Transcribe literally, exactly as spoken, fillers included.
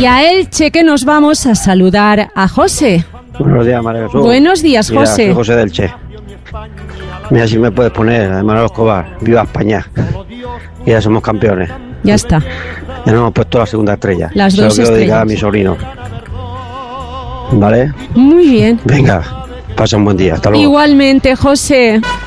Y a Elche que nos vamos a saludar a José. Buenos días, María Jesús. Buenos días, Mira, José. soy José del Che. Mira si me puedes poner a Manuel Escobar. Viva España. Y ya somos campeones. Ya está. Ya nos hemos puesto la segunda estrella. Las dos Se lo quiero dedicar a estrellas. mi sobrino. ¿Vale? Muy bien. Venga, pasa un buen día. Hasta luego. Igualmente, José.